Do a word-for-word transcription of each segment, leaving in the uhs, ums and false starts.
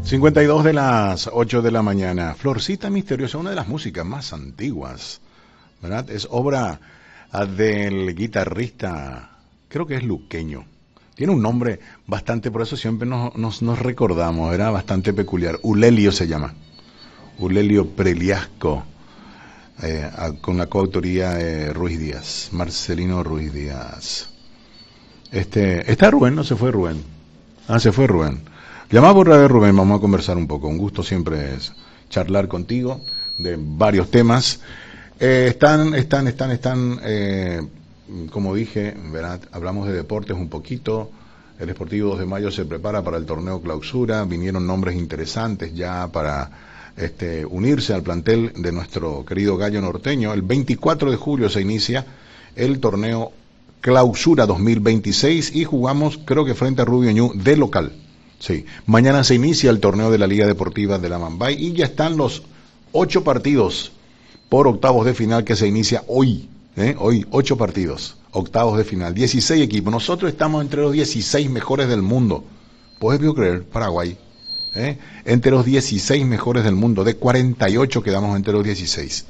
cincuenta y dos de las ocho de la mañana. Florcita Misteriosa, una de las músicas más antiguas, ¿verdad? Es obra ah, del guitarrista, creo que es luqueño. Tiene un nombre bastante, por eso siempre nos, nos, nos recordamos, era bastante peculiar. Ulelio se llama. Ulelio Preliasco, eh, con la coautoría de Ruiz Díaz, Marcelino Ruiz Díaz. Este, está Rubén, no se fue Rubén. Ah, se fue Rubén. Llamá por radio Rubén, vamos a conversar un poco. Un gusto siempre es charlar contigo de varios temas. Eh, están, están, están, están, eh, como dije, ¿verdad? Hablamos de deportes un poquito. El Sportivo dos de Mayo se prepara para el torneo clausura. Vinieron nombres interesantes ya para este, unirse al plantel de nuestro querido gallo norteño. El veinticuatro de julio se inicia el torneo clausura dos mil veintiséis y jugamos, creo que frente a Rubio Ñu, de local. Sí, mañana se inicia el torneo de la Liga Deportiva de la Mambay y ya están los ocho partidos por octavos de final que se inicia hoy. ¿eh? Hoy, ocho partidos, octavos de final, dieciséis equipos. Nosotros estamos entre los dieciséis mejores del mundo. ¿Puedes creer? Paraguay. ¿eh? Entre los dieciséis mejores del mundo. De cuarenta y ocho quedamos entre los dieciséis.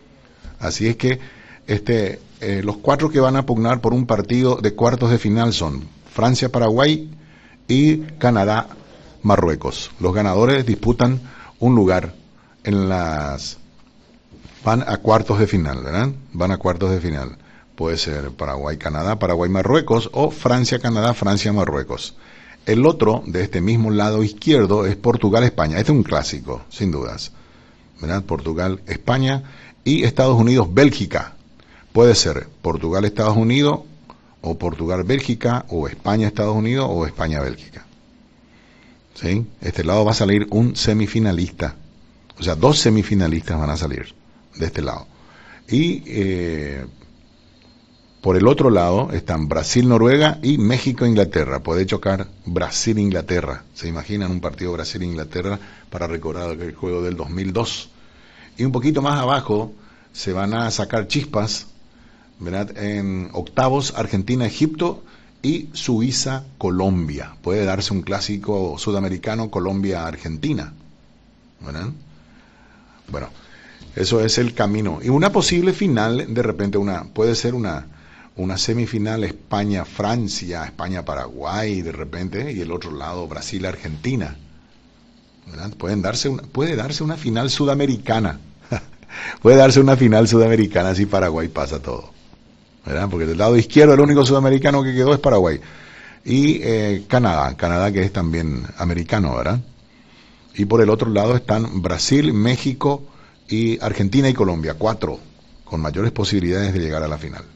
Así es que este, eh, los cuatro que van a pugnar por un partido de cuartos de final son Francia, Paraguay y Canadá, Marruecos. Los ganadores disputan un lugar en las... Van a cuartos de final, ¿verdad? Van a cuartos de final. Puede ser Paraguay, Canadá, Paraguay, Marruecos o Francia, Canadá, Francia, Marruecos. El otro, de este mismo lado izquierdo, es Portugal, España. Este es un clásico, sin dudas. ¿Verdad? Portugal, España y Estados Unidos, Bélgica. Puede ser Portugal, Estados Unidos o Portugal, Bélgica, o España, Estados Unidos, o España, Bélgica. ¿Sí? Este lado va a salir un semifinalista. O sea, dos semifinalistas van a salir de este lado. Y eh, por el otro lado están Brasil, Noruega y México, Inglaterra. Puede chocar Brasil, Inglaterra. ¿Se imaginan un partido Brasil, Inglaterra para recordar el juego del dos mil dos? Y un poquito más abajo se van a sacar chispas, ¿verdad? En octavos, Argentina, Egipto y Suiza, Colombia. Puede darse un clásico sudamericano, Colombia-Argentina, ¿verdad? Bueno, eso es el camino. Y una posible final, de repente, una puede ser una, una semifinal España-Francia, España-Paraguay, de repente, y el otro lado Brasil-Argentina, ¿verdad? Pueden darse una, puede darse una final sudamericana. Puede darse una final sudamericana si Paraguay pasa todo, ¿verdad? Porque del lado izquierdo el único sudamericano que quedó es Paraguay. Y eh, Canadá, Canadá que es también americano, ¿verdad? Y por el otro lado están Brasil, México y Argentina y Colombia, cuatro con mayores posibilidades de llegar a la final.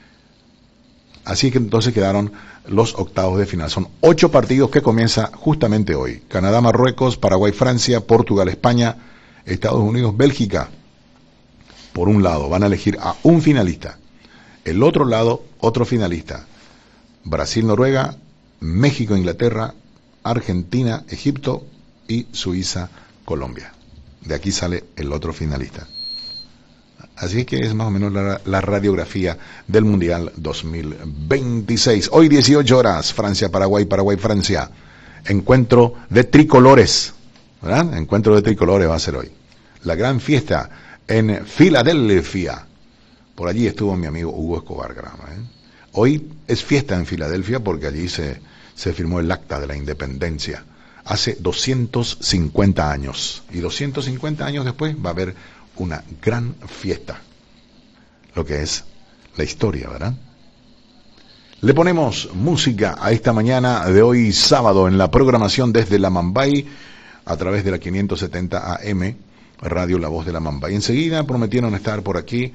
Así que entonces quedaron los octavos de final. Son ocho partidos que comienza justamente hoy. Canadá, Marruecos, Paraguay, Francia, Portugal, España, Estados Unidos, Bélgica. Por un lado van a elegir a un finalista. El otro lado, otro finalista. Brasil, Noruega, México, Inglaterra, Argentina, Egipto y Suiza, Colombia. De aquí sale el otro finalista. Así que es más o menos la, la radiografía del Mundial dos mil veintiséis. Hoy dieciocho horas, Francia, Paraguay, Paraguay, Francia. Encuentro de tricolores, ¿verdad? Encuentro de tricolores va a ser hoy. La gran fiesta en Filadelfia. Por allí estuvo mi amigo Hugo Escobar Grama. ¿eh? Hoy es fiesta en Filadelfia porque allí se, se firmó el acta de la independencia. Hace doscientos cincuenta años. Y doscientos cincuenta años después va a haber una gran fiesta. Lo que es la historia, ¿verdad? Le ponemos música a esta mañana de hoy sábado en la programación desde la Mambay a través de la quinientos setenta A M, Radio La Voz de la Mambay. Enseguida prometieron estar por aquí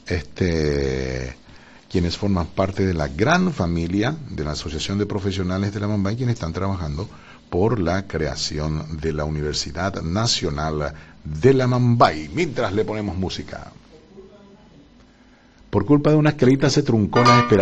este, quienes forman parte de la gran familia de la Asociación de Profesionales de la Mambay, quienes están trabajando por la creación de la Universidad Nacional de la Mambay. Mientras le ponemos música. Por culpa de una escalita se truncó la esperanza.